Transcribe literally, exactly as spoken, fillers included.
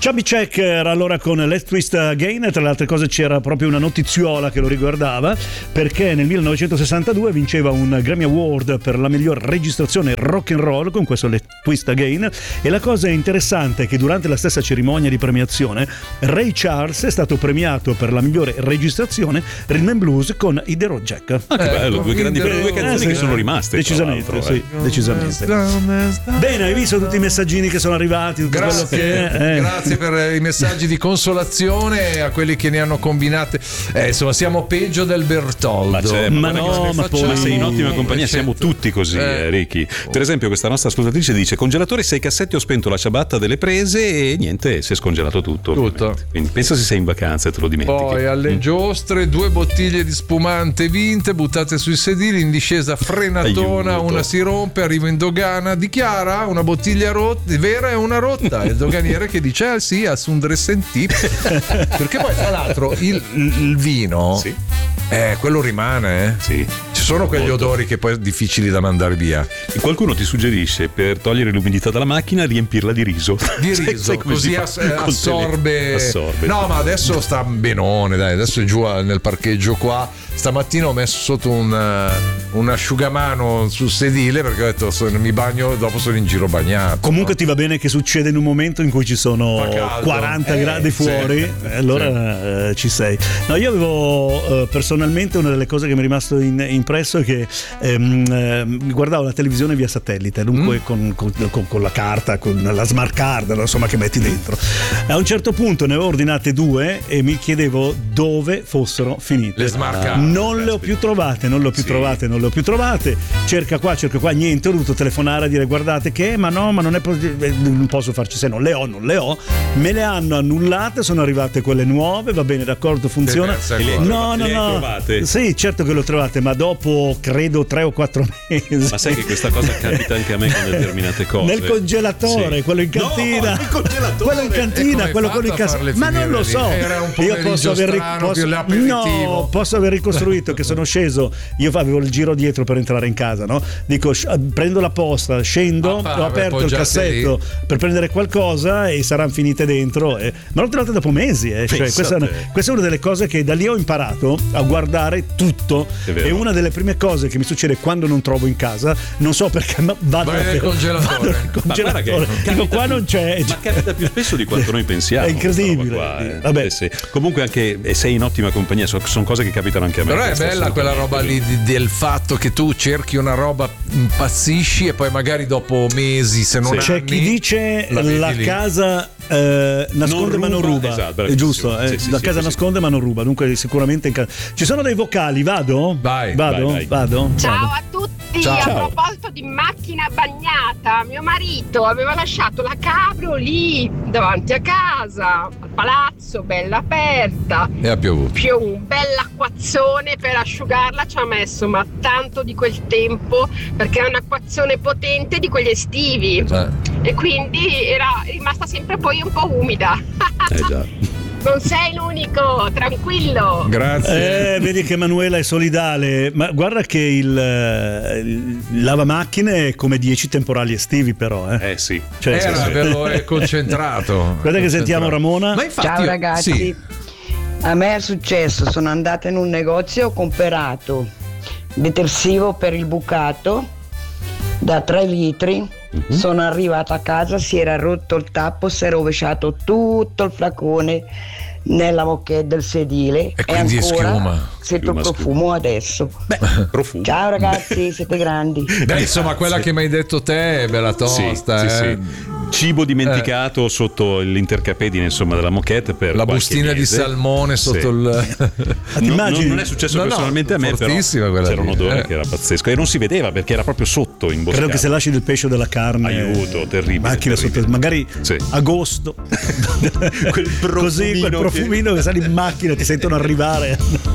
Chubby Check era allora con Let's Twist Again. Tra le altre cose c'era proprio una notiziola che lo riguardava, perché nel millenovecentosessantadue vinceva un Grammy Award per la miglior registrazione rock and roll con questo Let's Twist Again. E la cosa interessante è che durante la stessa cerimonia di premiazione Ray Charles è stato premiato per la migliore registrazione Rhythm and Blues con i The Road Jack. Ah, che bello, due grandi due canzoni eh, sì, che sono rimaste decisamente, sì, eh. decisamente. Bene, hai visto tutti i messaggini che sono arrivati, tutto grazie, quello che è, eh. grazie per i messaggi di consolazione a quelli che ne hanno combinate. Eh, insomma, siamo peggio del Bertoldo. Ma, c'è, ma ma no, ma poi ma sei in ottima compagnia, siamo tutti così, eh. Ricky. Per esempio, questa nostra ascoltatrice dice: congelatore sei cassetti, ho spento la ciabatta delle prese e niente, si è scongelato tutto. Tutto. Quindi pensa se sei in vacanza e te lo dimentichi. Poi alle giostre due bottiglie di spumante vinte buttate sui sedili, in discesa frenatona, Aiuto. una si rompe, arrivo in dogana, dichiara una bottiglia rotta, vera e una rotta. Il doganiere che dice ah sì, assundere sentì. Perché poi tra l'altro il, il vino, Sì. eh, quello rimane, eh. Sì. Ci sono quegli Molto. odori che poi è difficili da mandare via. E qualcuno ti suggerisce, per togliere l'umidità dalla macchina, riempirla di riso. Di Sai- riso, sai come così si fa? ass- Con assorbe. tele- assorbe. No, ma adesso sta benone, dai, adesso è giù nel parcheggio qua. Stamattina ho messo sotto un, uh, un asciugamano sul sedile perché ho detto sono, mi bagno, dopo sono in giro bagnato. Comunque no? ti va bene che succede in un momento in cui ci sono Fa caldo. quaranta Eh, gradi fuori, sì. e allora eh, ci sei. No, io avevo eh, personalmente una delle cose che mi è rimasto in, impresso è che ehm, ehm, guardavo la televisione via satellite, dunque Mm. con, con, con, con la carta, con la smart card, insomma, che metti dentro. A un certo punto ne avevo ordinate due e mi chiedevo dove fossero finite. Le smart card. Non le ho più trovate, non le ho più Sì. trovate, non le ho più trovate. Cerca qua, cerca qua, niente. Ho dovuto telefonare a dire guardate che, ma no, ma non è possibile, non posso farci se non le ho, non le ho. Me le hanno annullate, sono arrivate quelle nuove, va bene, d'accordo, funziona. Diversa E le hai cosa. No, no, Le hai no. trovate? Sì, certo che le ho trovate, ma dopo credo tre o quattro mesi. Ma sai che questa cosa capita anche a me con determinate cose. Nel congelatore, Sì. quello in cantina. No, il congelatore. Quello in cantina, E quello come con i hai fatto a cas- farle Ma non finire lo lì? so. Era un Io pomeriggio posso aver, ri- strano, posso- più l'aperitivo. no, posso aver ricostruito che sono sceso. Io avevo il giro dietro per entrare in casa, no? Dico, sc- prendo la posta, scendo, Ah, ho aperto il appoggiate cassetto per prendere qualcosa e saranno finite dentro. E... Ma l'ho trovate dopo mesi. Eh. Cioè, Pensa questa, è a una, te. questa è una delle cose che da lì ho imparato a guardare tutto. È vero. E una delle prime cose che mi succede quando non trovo in casa, non so perché, ma vado Vai nel davvero- congelatore. vado nel Ma guarda che congelatore. Dico, capita qua più- non c'è. Ma capita più spesso di quanto noi pensiamo. È incredibile. questa roba qua, eh. Vabbè. Eh sì. Comunque anche e sei in ottima compagnia, so- sono cose che capitano anche a me. Però è Questo bella quella roba lì di- del fatto che tu cerchi una roba, impazzisci e poi magari dopo mesi, se non C'è anni, chi dice la la, vedi lì. casa eh, nasconde Non ma non ruba, ruba, esatto, è giusto, eh? sì, sì, la sì, casa sì, nasconde ma non ruba, dunque sicuramente in casa. Ci sono dei vocali, vado? Vai, vado? vai, vai. Vado? Ciao Vado. a tutti, Ciao. a Ciao. proposito di macchina bagnata, mio marito aveva lasciato la cabrio lì davanti a casa, al palazzo, bella aperta, E ha piovuto. più un bell'acquazzone per asciugarla ci ha messo, ma tanto di quel tempo, perché è un'acquazzone potente di quegli estivi Eh. e quindi era rimasta sempre poi un po' umida. Eh già. Non sei l'unico, tranquillo. Grazie. Eh, vedi che Emanuela è solidale, ma guarda che il, eh, il lavamacchine è come dieci temporali estivi però, eh. Eh sì. Cioè, Era sì, sì. bello, è concentrato. Guarda che sentiamo Ramona. Ma infatti Ciao io- ragazzi, sì. a me è successo, sono andata in un negozio, ho comprato detersivo per il bucato da tre litri, sono arrivata a casa, si era rotto il tappo, si è rovesciato tutto il flacone nella moquette del sedile E quindi è ancora schiuma. sento il Schiuma, profumo adesso. Beh, profumo. Ciao ragazzi, siete grandi. Beh, insomma, quella che mi hai detto te è bella Sì, tosta. sì, eh. sì. Cibo dimenticato sotto l'intercapedine, insomma, della moquette per La qualche bustina di mese. salmone Sì. sotto il. Ma ti Non, immagini? non è successo No, no, personalmente a me, però fortissima quella c'era un lì, odore eh. che era pazzesco e non si vedeva perché era proprio sotto in boscata. Credo che se lasci del pesce o della carne, Aiuto, terribile, macchina terribile. sotto, magari Sì. agosto, Quel così quel profumino che- profumino che sali in macchina e ti sentono arrivare.